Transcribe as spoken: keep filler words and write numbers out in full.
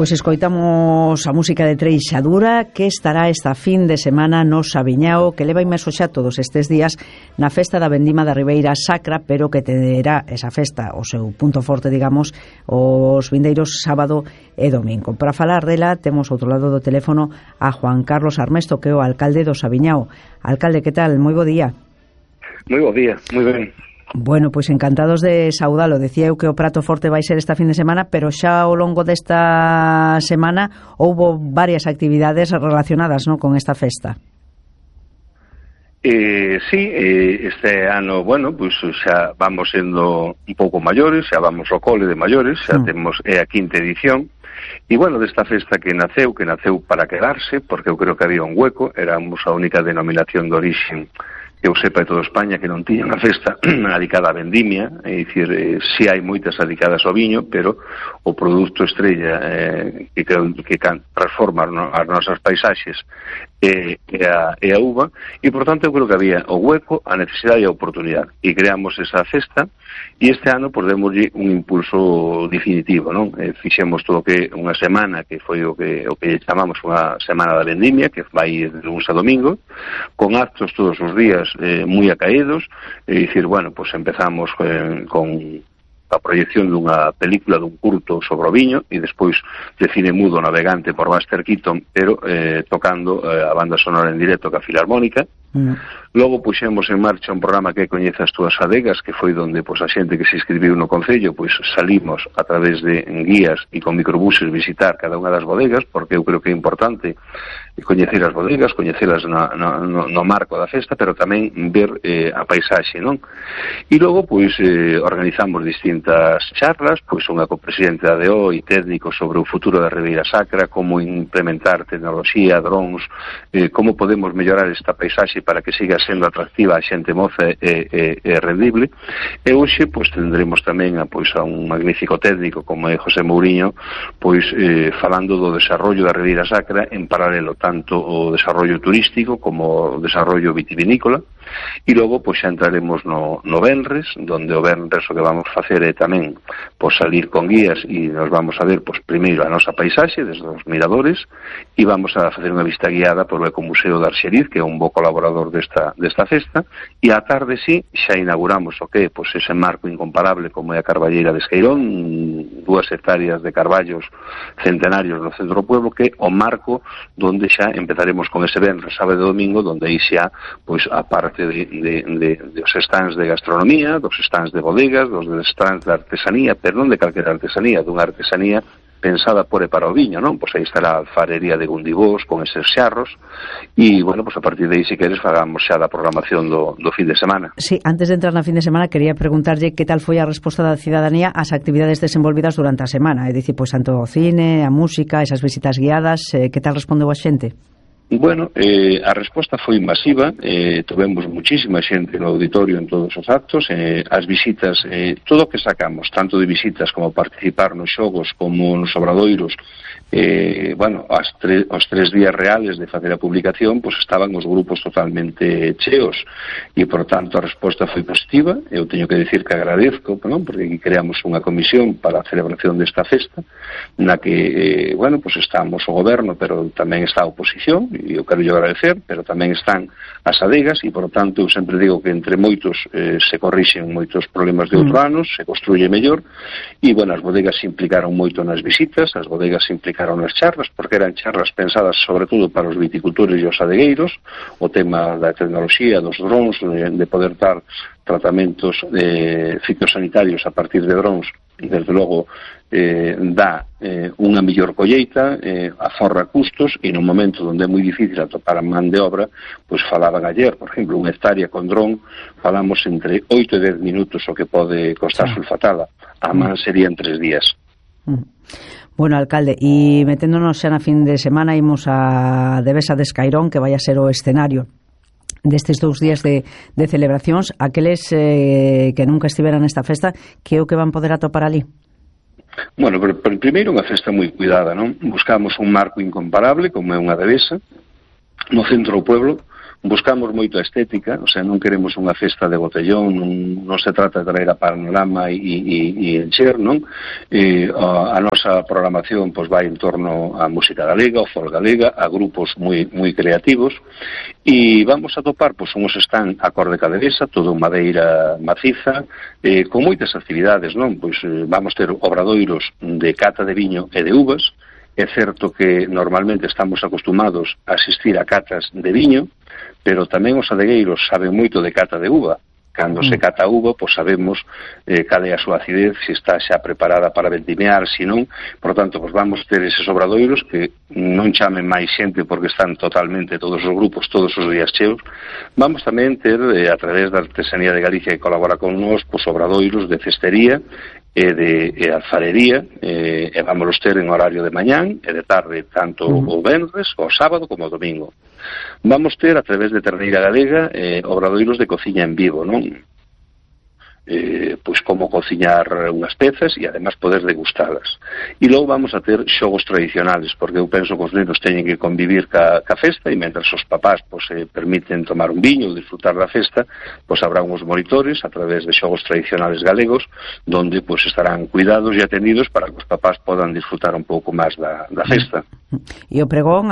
Pois escoitamos a música de Treixadura, que estará esta fin de semana no Sabiñao, que leva inmerso xa todos estes días na festa da Vendima da Ribeira Sacra, pero que terá esa festa o seu punto forte, digamos, os vindeiros sábado e domingo. Para falar dela, temos outro lado do teléfono a Juan Carlos Armesto, que é o alcalde do Sabiñao. Alcalde, que tal? Moi bo día. Moi bo día, moi ben. Bueno, pois encantados de saudalo. Decía eu que o prato forte vai ser esta fin de semana, pero xa ao longo desta semana houbo varias actividades relacionadas, ¿no?, con esta festa. Eh, sí, eh, este ano, bueno, pois xa vamos sendo un pouco maiores, xa vamos ao cole de maiores, xa mm. temos é a quinta edición. E, bueno, desta festa que naceu, que naceu para quedarse, porque eu creo que había un hueco, éramos a única denominación de origen que eu sepa de toda España que non tiña unha festa dedicada á vendimia, é dicir, eh, si hai moitas dedicadas ao viño, pero o produto estrella eh, que, que transforma no, as nosas paisaxes é, é, a, é a uva, e, por tanto, eu creo que había o hueco, a necesidade e a oportunidade, e creamos esa festa, e este ano pues, demoslle un impulso definitivo, non? Eh, fixemos todo que unha semana que foi o que o que chamamos unha semana da vendimia, que vai de lunes a domingo, con actos todos os días eh, moi acaídos, e dicir, bueno, pues empezamos eh, con a proyección dunha película dun curto sobre o viño e despois de cine mudo navegante por Buster Keaton, pero eh, tocando eh, a banda sonora en directo ca Filarmónica. Mm. Logo puxemos en marcha un programa que coñece as túas adegas, que foi donde pois, a xente que se inscribiu no Concello pois salimos a través de guías e con microbuses visitar cada unha das bodegas, porque eu creo que é importante coñecer as bodegas, coñecelas na, na, no, no marco da festa, pero tamén ver eh, a paisaxe, non? E logo, pois, eh, organizamos distintas charlas, pois unha copresidente da D O e técnicos sobre o futuro da Ribeira Sacra, como implementar tecnoloxía, drones, eh, como podemos mellorar esta paisaxe para que siga sendo atractiva a xente moza e, e, e rendible. E hoxe, pois, tendremos tamén a, pois, a un magnífico técnico como é José Mouriño, pois, eh, falando do desarrollo da Ribeira Sacra en paralelo tanto o desarrollo turístico como o desarrollo vitivinícola. E logo, pois, xa entraremos no, no Venres, donde o Venres o que vamos facer é tamén pois, salir con guías e nos vamos a ver, pois, primeiro a nosa paisaxe desde os miradores e vamos a facer unha vista guiada polo Ecomuseo de Arxeriz, que é un bo colaborador desta, desta festa, e á tarde, sí, xa inauguramos o que é pois, ese marco incomparable como é a Carballeira de Esqueirón, dúas hectáreas de carballos centenarios no centro do pueblo, que é o marco donde xa empezaremos con ese Venres, sábado e domingo, donde aí xa, pois, a parte de, de, de, de os stands de gastronomía, dos stands de bodegas, dos stands de artesanía, pero non de calquera artesanía, dunha artesanía pensada por e para o viño, non? Pois aí estará a alfarería de Gundibós con eses xarros e, bueno, pois a partir de aí, se queres, fagamos xa da programación do, do fin de semana. Sí, antes de entrar na fin de semana, quería preguntarlle que tal foi a resposta da cidadanía ás actividades desenvolvidas durante a semana, é dicir, pois tanto o cine, a música, esas visitas guiadas, eh, que tal respondeu a xente? Bueno, eh, a resposta foi masiva, eh, tivemos muchísima xente no auditorio en todos os actos, eh, as visitas, eh, todo o que sacamos, tanto de visitas como participar nos xogos como nos obradoiros, eh, bueno, as tre os tres días reales de facer a publicación, pois pues, estaban os grupos totalmente cheos e, por tanto, a resposta foi positiva. Eu teño que dicir que agradezco, non? Porque aquí creamos unha comisión para a celebración desta festa, na que, eh, bueno, pois pues estamos o goberno, pero tamén está a oposición, e eu quero agradecer, pero tamén están as adegas, e, por tanto, eu sempre digo que entre moitos eh, se corrixen moitos problemas de outros anos, se construye mellor, e, bueno, as bodegas se implicaron moito nas visitas, as bodegas se implicaron nas charlas, porque eran charlas pensadas sobre todo para os viticultores e os adegueiros, o tema da tecnoloxía, dos drones, de, de poder dar tratamentos eh, fitosanitarios a partir de drones, e, desde logo, eh, dá eh, unha mellor colleita, eh, aforra custos, e no momento onde é moi difícil atopar a man de obra, pois falaban ayer, por exemplo, unha hectárea con dron, falamos entre oito e dez minutos o que pode costar sulfatada, a man sería en tres días. Mm. Bueno, alcalde, e meténdonos xa na fin de semana, imos a Devesa de Escairón, que vai a ser o escenario destes dous días de, de celebracións. Aqueles eh, que nunca estiveran nesta festa, que é o que van poder atopar ali? Bueno, pero, pero primeiro unha festa moi cuidada, non? Buscamos un marco incomparable, como é unha Devesa, no centro do pueblo, buscamos moito a estética, o sea, non queremos unha festa de botellón, non, non se trata de traer a panorama e, e, e encher, non? E, a, a nosa programación pois vai en torno á música galega, ao folk galega, a grupos moi moi creativos, e vamos a topar pois unhos están a cor de caderesa, todo madeira maciza, eh, con moitas actividades, non? Pois eh, vamos ter obradoiros de cata de viño e de uvas. É certo que normalmente estamos acostumados a asistir a catas de viño, pero tamén os adegueiros saben moito de cata de uva. Cando mm. se cata uva, pois sabemos eh, cal é a súa acidez, se está xa preparada para vendimiar, se non. Por tanto, pois vamos ter eses obradoiros que non chamen máis xente porque están totalmente todos os grupos, todos os días cheos. Vamos tamén ter, eh, a través da Artesanía de Galicia que colabora con nós, pois obradoiros de cestería e de e alfarería, e, e vamos ter en horario de mañán e de tarde, tanto uh -huh. o venres, o sábado como o domingo. Vamos ter, a través de Terneira Galega, eh, obradoiros de cociña en vivo, non? Eh, pois como cociñar unhas pezas e además poder degustalas. E logo vamos a ter xogos tradicionales, porque eu penso que os nenos teñen que convivir ca, ca festa, e mentras os papás pois, eh, permiten tomar un viño ou disfrutar da festa, pois habrá uns monitores a través de xogos tradicionales galegos, donde pois estarán cuidados e atendidos para que os papás podan disfrutar un pouco máis da, da festa. E o pregón